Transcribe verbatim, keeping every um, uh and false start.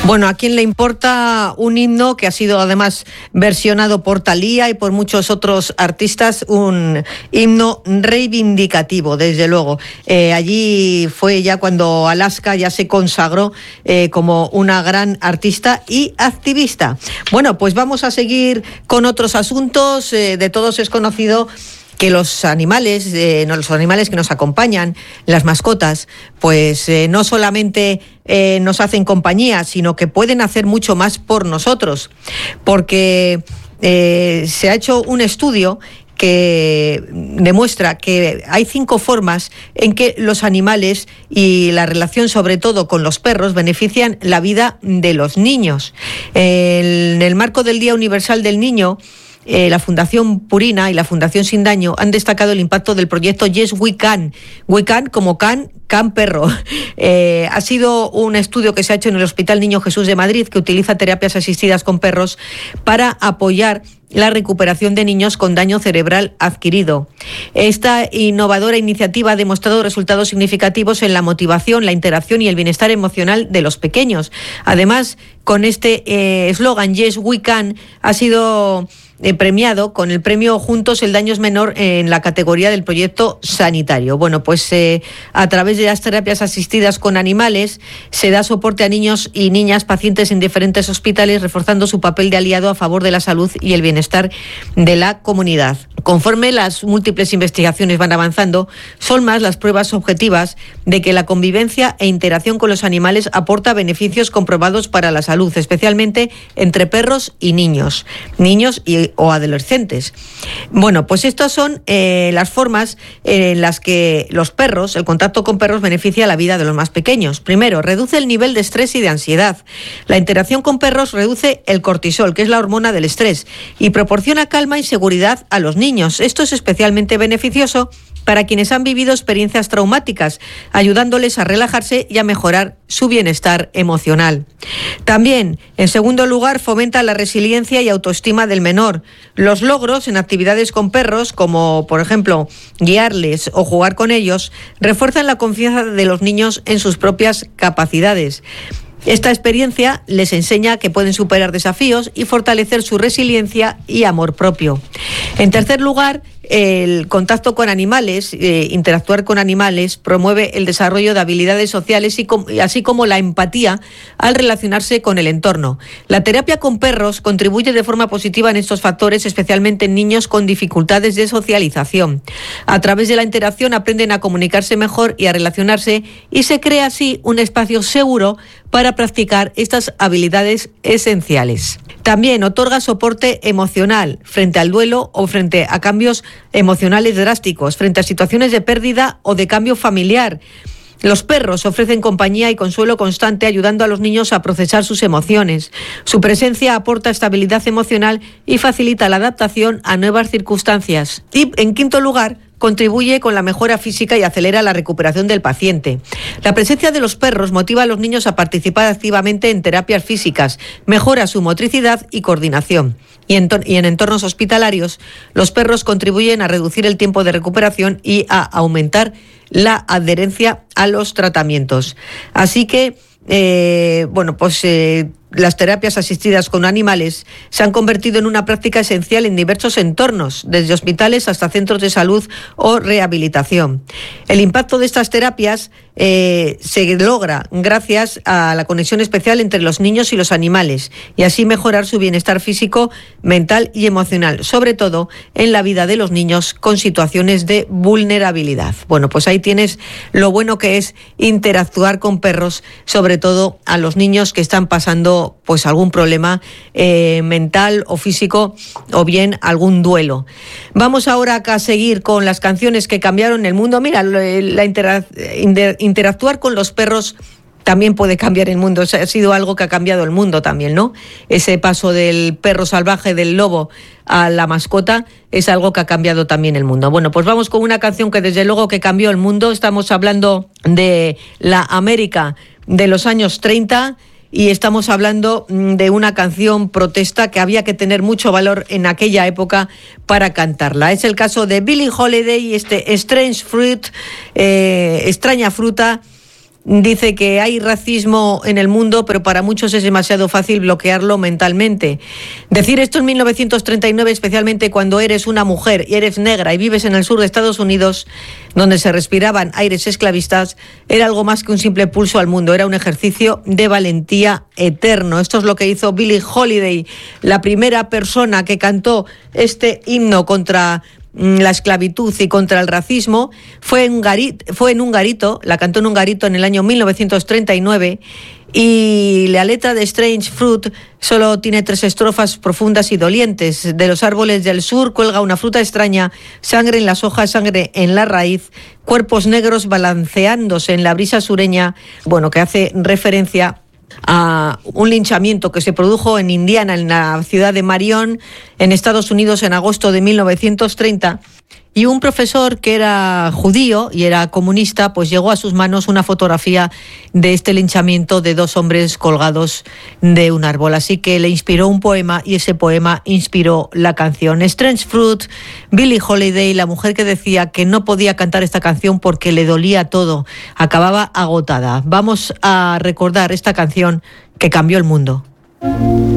Bueno, ¿a quién le importa un himno que ha sido además versionado por Thalía y por muchos otros artistas? Un himno reivindicativo, desde luego. Eh, allí fue ya cuando Alaska ya se consagró eh, como una gran artista y activista. Bueno, pues vamos a seguir con otros asuntos. Eh, de todos es conocido que los animales, eh, no, los animales que nos acompañan, las mascotas, pues eh, no solamente eh, nos hacen compañía, sino que pueden hacer mucho más por nosotros, porque eh, se ha hecho un estudio que demuestra que hay cinco formas en que los animales y la relación sobre todo con los perros benefician la vida de los niños. En el marco del Día Universal del Niño, Eh, la Fundación Purina y la Fundación Sin Daño han destacado el impacto del proyecto Yes We Can. We Can como can, can perro. Eh, ha sido un estudio que se ha hecho en el Hospital Niño Jesús de Madrid, que utiliza terapias asistidas con perros para apoyar la recuperación de niños con daño cerebral adquirido. Esta innovadora iniciativa ha demostrado resultados significativos en la motivación, la interacción y el bienestar emocional de los pequeños. Además, con este eslogan eh, Yes We Can ha sido Eh, premiado con el premio Juntos el Daño es Menor en la categoría del proyecto sanitario. Bueno, pues eh, a través de las terapias asistidas con animales se da soporte a niños y niñas pacientes en diferentes hospitales, reforzando su papel de aliado a favor de la salud y el bienestar de la comunidad. Conforme las múltiples investigaciones van avanzando, son más las pruebas objetivas de que la convivencia e interacción con los animales aporta beneficios comprobados para la salud, especialmente entre perros y niños, niños y o adolescentes. Bueno, pues estas son eh, las formas en las que los perros, el contacto con perros beneficia la vida de los más pequeños. Primero, reduce el nivel de estrés y de ansiedad. La interacción con perros reduce el cortisol, que es la hormona del estrés, y proporciona calma y seguridad a los niños. Esto es especialmente beneficioso para quienes han vivido experiencias traumáticas, ayudándoles a relajarse y a mejorar su bienestar emocional. También, en segundo lugar, fomenta la resiliencia y autoestima del menor. Los logros en actividades con perros, como por ejemplo guiarles o jugar con ellos, refuerzan la confianza de los niños en sus propias capacidades. Esta experiencia les enseña que pueden superar desafíos y fortalecer su resiliencia y amor propio. En tercer lugar, el contacto con animales, eh, interactuar con animales, promueve el desarrollo de habilidades sociales y com- así como la empatía al relacionarse con el entorno. La terapia con perros contribuye de forma positiva en estos factores, especialmente en niños con dificultades de socialización. A través de la interacción aprenden a comunicarse mejor y a relacionarse, y se crea así un espacio seguro para practicar estas habilidades esenciales. También otorga soporte emocional frente al duelo o frente a cambios emocionales drásticos, frente a situaciones de pérdida o de cambio familiar. Los perros ofrecen compañía y consuelo constante, ayudando a los niños a procesar sus emociones. Su presencia aporta estabilidad emocional y facilita la adaptación a nuevas circunstancias. Y, en quinto lugar, contribuye con la mejora física y acelera la recuperación del paciente. La presencia de los perros motiva a los niños a participar activamente en terapias físicas, mejora su motricidad y coordinación. Y en, y en entornos hospitalarios, los perros contribuyen a reducir el tiempo de recuperación y a aumentar la adherencia a los tratamientos. Así que, eh, bueno, pues eh, las terapias asistidas con animales se han convertido en una práctica esencial en diversos entornos, desde hospitales hasta centros de salud o rehabilitación. El impacto de estas terapias eh, se logra gracias a la conexión especial entre los niños y los animales, y así mejorar su bienestar físico, mental y emocional, sobre todo en la vida de los niños con situaciones de vulnerabilidad. Bueno, pues ahí tienes lo bueno que es interactuar con perros, sobre todo a los niños que están pasando pues algún problema eh, mental o físico, o bien algún duelo. Vamos ahora acá a seguir con las canciones que cambiaron el mundo. Mira, la intera- inter- interactuar con los perros también puede cambiar el mundo. O sea, ha sido algo que ha cambiado el mundo también, ¿no? Ese paso del perro salvaje, del lobo, a la mascota, es algo que ha cambiado también el mundo. Bueno, pues vamos con una canción que desde luego que cambió el mundo. Estamos hablando de la América de los años treinta, y estamos hablando de una canción protesta que había que tener mucho valor en aquella época para cantarla. Es el caso de Billie Holiday y este Strange Fruit, eh, extraña fruta, Dice que hay racismo en el mundo, pero para muchos es demasiado fácil bloquearlo mentalmente. Decir esto en mil novecientos treinta y nueve, especialmente cuando eres una mujer y eres negra y vives en el sur de Estados Unidos, donde se respiraban aires esclavistas, era algo más que un simple pulso al mundo, era un ejercicio de valentía eterno. Esto es lo que hizo Billie Holiday, la primera persona que cantó este himno contra la esclavitud y contra el racismo. Fue en, un garito, fue en un garito, la cantó en un garito en el año mil novecientos treinta y nueve, y la letra de Strange Fruit solo tiene tres estrofas profundas y dolientes. De los árboles del sur cuelga una fruta extraña, sangre en las hojas, sangre en la raíz, cuerpos negros balanceándose en la brisa sureña, bueno, que hace referencia a un linchamiento que se produjo en Indiana, en la ciudad de Marion, en Estados Unidos, en agosto de mil novecientos treinta, y un profesor que era judío y era comunista, pues llegó a sus manos una fotografía de este linchamiento de dos hombres colgados de un árbol. Así que le inspiró un poema y ese poema inspiró la canción. Strange Fruit, Billie Holiday, la mujer que decía que no podía cantar esta canción porque le dolía todo, acababa agotada. Vamos a recordar esta canción que cambió el mundo.